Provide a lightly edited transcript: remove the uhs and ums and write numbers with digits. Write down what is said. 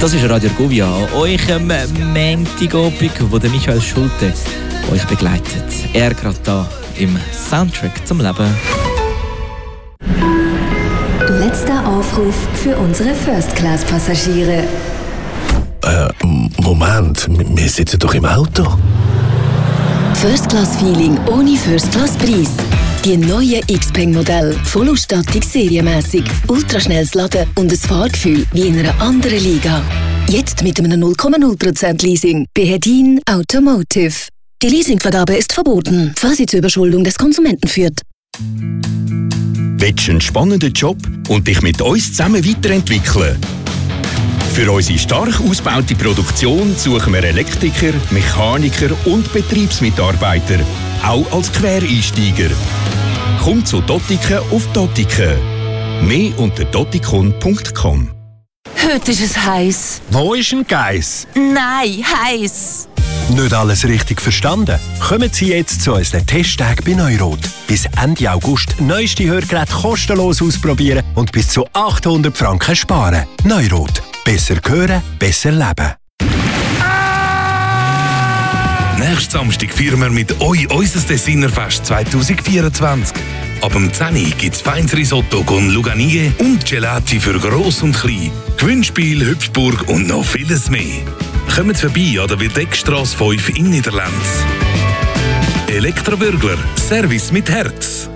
Das ist Radio Argovia, an euch am Montagabend, wo der Michael Schulte euch begleitet. Er gerade da im Soundtrack zum Leben. Letzter Aufruf für unsere First-Class-Passagiere. Moment, wir sitzen doch im Auto. First-Class-Feeling ohne First-Class-Preis. Die neuen Xpeng-Modelle, Vollausstattung serienmäßig, ultraschnelles Laden und ein Fahrgefühl wie in einer anderen Liga. Jetzt mit einem 0,0% Leasing bei Hedin Automotive. Die Leasingvergabe ist verboten, falls sie zur Überschuldung des Konsumenten führt. Willst du einen spannenden Job und dich mit uns zusammen weiterentwickeln? Für unsere stark ausgebaute Produktion suchen wir Elektriker, Mechaniker und Betriebsmitarbeiter, auch als Quereinsteiger. Komm zu Dottiken auf Dottiken. Mehr unter dottikon.com. Heute ist es heiß. Wo ist ein Geiss? Nein, heiß. Nicht alles richtig verstanden? Kommen Sie jetzt zu unseren Testtagen bei Neurot. Bis Ende August neueste Hörgeräte kostenlos ausprobieren und bis zu 800 Franken sparen. Neurot. Besser hören, besser leben. Nächsten Samstag feiern wir mit euch unser Designerfest 2024. Ab dem 10 Uhr gibt es feines Risotto con Luganie und Gelati für Gross und Klein. Gewinnspiel, Hüpfburg und noch vieles mehr. Kommt vorbei an der Wildeckstrasse 5 in Niederlands. Elektrobürgler, Service mit Herz.